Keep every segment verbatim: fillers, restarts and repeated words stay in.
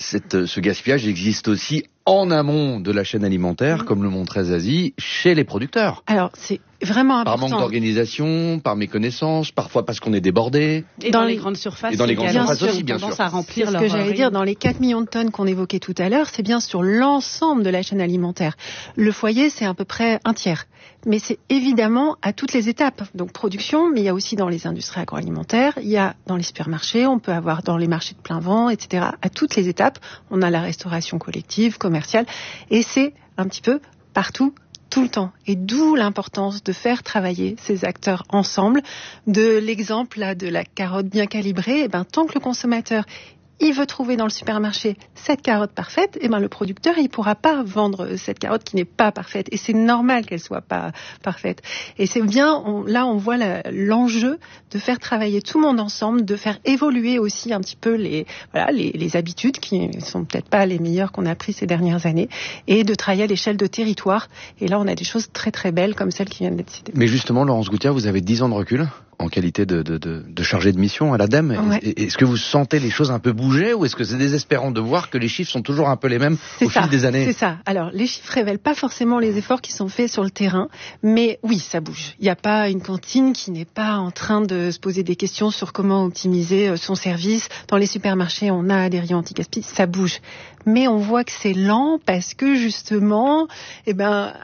cette, ce gaspillage existe aussi en amont de la chaîne alimentaire, mmh. comme le montrait Zazie, chez les producteurs. Alors, c'est vraiment important. Par manque d'organisation, par méconnaissance, parfois parce qu'on est débordé. Et dans, dans les grandes surfaces. Et dans les grandes surfaces sûr, aussi, bien sûr. À remplir c'est ce que j'allais rayon. dire, dans les quatre millions de tonnes qu'on évoquait tout à l'heure, c'est bien sur l'ensemble de la chaîne alimentaire. Le foyer, c'est à peu près un tiers. Mais c'est évidemment à toutes les étapes. Donc production, mais il y a aussi dans les industries agroalimentaires, il y a dans les supermarchés, on peut avoir dans les marchés de plein vent, et cetera. À toutes les étapes, on a la restauration collective, commerciale, et c'est un petit peu partout, tout le temps. Et d'où l'importance de faire travailler ces acteurs ensemble. De l'exemple là, de la carotte bien calibrée, et ben, tant que le consommateur il veut trouver dans le supermarché cette carotte parfaite, et ben le producteur il pourra pas vendre cette carotte qui n'est pas parfaite. Et c'est normal qu'elle soit pas parfaite. Et c'est bien, on, là on voit la, l'enjeu de faire travailler tout le monde ensemble, de faire évoluer aussi un petit peu les voilà les, les habitudes qui sont peut-être pas les meilleures qu'on a prises ces dernières années, et de travailler à l'échelle de territoire. Et là on a des choses très très belles comme celles qui viennent d'être citées. Mais justement, Laurence Goutière, vous avez dix ans de recul en qualité de, de, de, de chargé de mission à l'Ademe. Ouais. Est-ce que vous sentez les choses un peu bouger, ou est-ce que c'est désespérant de voir que les chiffres sont toujours un peu les mêmes c'est au ça, fil des années? C'est ça. Alors, les chiffres révèlent pas forcément les efforts qui sont faits sur le terrain, mais oui, ça bouge. Il n'y a pas une cantine qui n'est pas en train de se poser des questions sur comment optimiser son service. Dans les supermarchés, on a des rayons anti-gaspi, ça bouge. Mais on voit que c'est lent parce que justement, eh ben,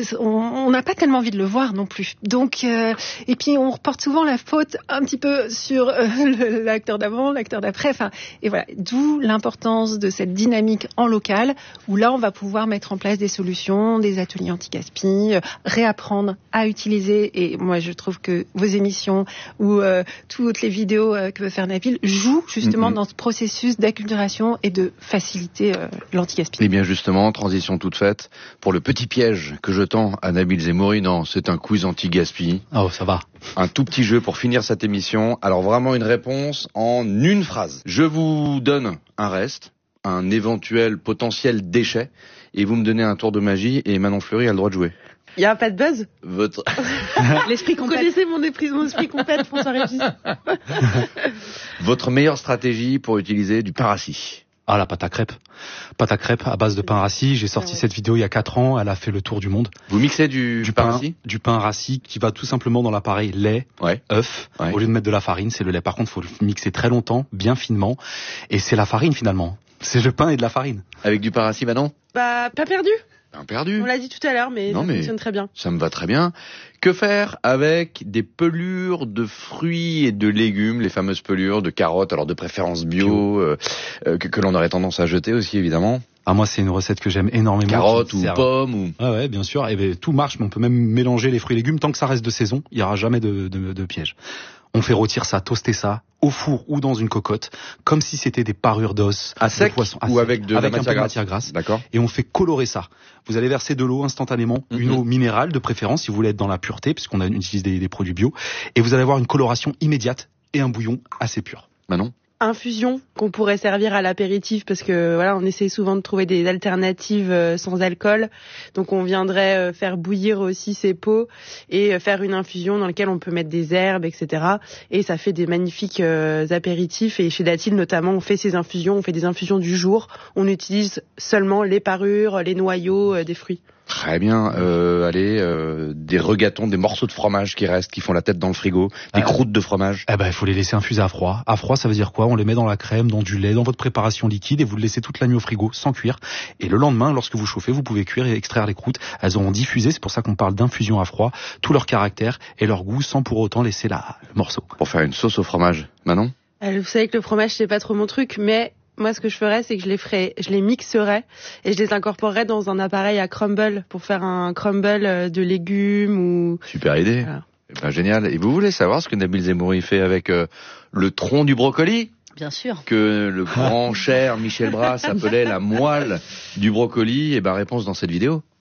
on n'a pas tellement envie de le voir non plus. Donc, euh, et puis on reporte souvent la faute un petit peu sur euh, le, l'acteur d'avant, l'acteur d'après. Enfin, et voilà. D'où l'importance de cette dynamique en local, où là on va pouvoir mettre en place des solutions, des ateliers anti-gaspi, euh, réapprendre à utiliser. Et moi, je trouve que vos émissions ou euh, toutes les vidéos euh, que veut faire Nabil jouent justement mm-hmm. dans ce processus d'acculturation et de faciliter Euh, l'anti-gaspi. Et bien justement, transition toute faite, pour le petit piège que je tends à Nabil Zemouri, non, c'est un quiz anti-gaspi. Oh, ça va. Un tout petit jeu pour finir cette émission. Alors vraiment une réponse en une phrase. Je vous donne un reste, un éventuel potentiel déchet, et vous me donnez un tour de magie, et Manon Fleury a le droit de jouer. Il n'y a pas de buzz. Votre... L'esprit compète. Vous connaissez mon esprit, mon esprit compète, François Régis. Votre meilleure stratégie pour utiliser du pain rassis? Ah, la pâte à crêpes. Pâte à crêpes à base de pain rassis. J'ai sorti ah ouais. cette vidéo il y a quatre ans. Elle a fait le tour du monde. Vous mixez du, du pain, pain rassis? Du pain rassis qui va tout simplement dans l'appareil lait, ouais. œuf. Ouais. Au lieu de mettre de la farine, c'est le lait. Par contre, il faut le mixer très longtemps, bien finement. Et c'est la farine finalement. C'est le pain et de la farine. Avec du pain rassis, Manon? Bah, pas perdu. Pain perdu. On l'a dit tout à l'heure, mais non, ça mais fonctionne très bien. Ça me va très bien. Que faire avec des pelures de fruits et de légumes, les fameuses pelures de carottes, alors de préférence bio, bio. Euh, euh, que, que l'on aurait tendance à jeter aussi, évidemment? Ah, moi, c'est une recette que j'aime énormément. Carottes ou serve. pommes ou... Ah ouais, bien sûr. Et ben, tout marche, mais on peut même mélanger les fruits et légumes. Tant que ça reste de saison, il n'y aura jamais de, de, de piège. On fait rôtir ça, toaster ça, au four ou dans une cocotte, comme si c'était des parures d'os. À sec poisson, à ou sec, avec de avec la matière, un peu grasse. de matière grasse. D'accord. Et on fait colorer ça. Vous allez verser de l'eau instantanément, mm-hmm. une eau minérale de préférence si vous voulez être dans la pureté, puisqu'on a, utilise des, des produits bio. Et vous allez avoir une coloration immédiate et un bouillon assez pur. Manon? Infusion qu'on pourrait servir à l'apéritif, parce que voilà, on essaie souvent de trouver des alternatives euh, sans alcool. Donc on viendrait euh, faire bouillir aussi ces pots et euh, faire une infusion dans laquelle on peut mettre des herbes, et cetera. Et ça fait des magnifiques euh, apéritifs. Et chez Datil notamment, on fait ces infusions, on fait des infusions du jour. On utilise seulement les parures, les noyaux euh, des fruits. Très bien. Euh, allez, euh, des regatons, des morceaux de fromage qui restent, qui font la tête dans le frigo, des euh, croûtes de fromage. Eh ben, il faut les laisser infuser à froid. À froid, ça veut dire quoi? On les met dans la crème, dans du lait, dans votre préparation liquide, et vous le laissez toute la nuit au frigo, sans cuire. Et le lendemain, lorsque vous chauffez, vous pouvez cuire et extraire les croûtes. Elles auront diffusé, c'est pour ça qu'on parle d'infusion à froid, tout leur caractère et leur goût, sans pour autant laisser la, le morceau. Pour faire une sauce au fromage, Manon? Euh, vous savez que le fromage, c'est pas trop mon truc, mais... Moi, ce que je ferais, c'est que je les ferais, je les mixerais et je les incorporerais dans un appareil à crumble pour faire un crumble de légumes ou... Super idée. Voilà. Eh ben, génial. Et vous voulez savoir ce que Nabil Zemouri fait avec euh, le tronc du brocoli? Bien sûr. Que le grand cher Michel Bras appelait la moelle du brocoli. Eh ben, réponse dans cette vidéo.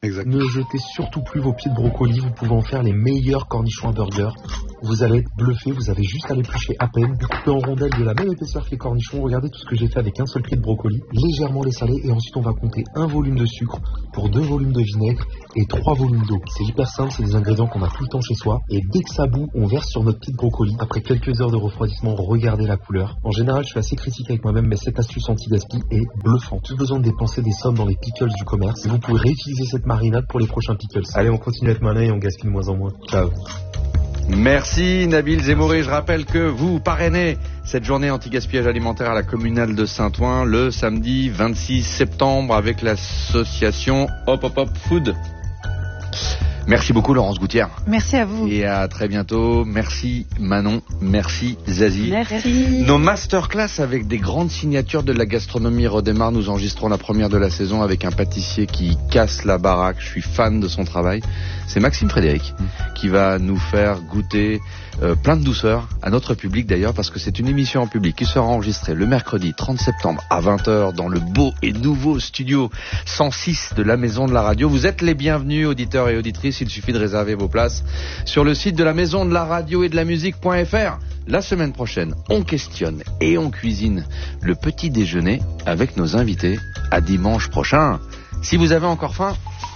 Exact. Ne jetez surtout plus vos pieds de brocoli, vous pouvez en faire les meilleurs cornichons à burger. Vous allez être bluffé, vous avez juste à l'éplucher à peine, vous coupez en rondelles de la même épaisseur que les cornichons. Regardez tout ce que j'ai fait avec un seul pied de brocoli, légèrement les saler, et ensuite on va compter un volume de sucre pour deux volumes de vinaigre et trois volumes d'eau. C'est hyper simple, c'est des ingrédients qu'on a tout le temps chez soi, et dès que ça bout, on verse sur notre pied de brocoli. Après quelques heures de refroidissement, regardez la couleur. En général, je suis assez critique avec moi-même, mais cette astuce anti-gaspi est bluffante. Plus besoin de dépenser des sommes dans les pickles du commerce, et vous pouvez réutiliser cette marinade pour les prochains pickles. Allez, on continue à être malin et on gaspille de moins en moins. Ciao. Merci Nabil Zemouri. Je rappelle que vous parrainez cette journée anti-gaspillage alimentaire à la communale de Saint-Ouen le samedi vingt-six septembre avec l'association Hop Hop Hop Food. Merci beaucoup Laurence Gouttière. Merci à vous. Et à très bientôt. Merci Manon, merci Zazie. Merci. Nos masterclass avec des grandes signatures de la gastronomie redémarrent. Nous enregistrons la première de la saison avec un pâtissier qui casse la baraque. Je suis fan de son travail. C'est Maxime Frédéric mmh. qui va nous faire goûter euh, plein de douceur à notre public d'ailleurs, parce que c'est une émission en public qui sera enregistrée le mercredi trente septembre à vingt heures dans le beau et nouveau studio cent six de la Maison de la Radio. Vous êtes les bienvenus auditeurs et auditrices. Il suffit de réserver vos places sur le site de la Maison de la Radio et de la Musique.fr. La semaine prochaine, on questionne et on cuisine le petit déjeuner avec nos invités. À dimanche prochain. Si vous avez encore faim,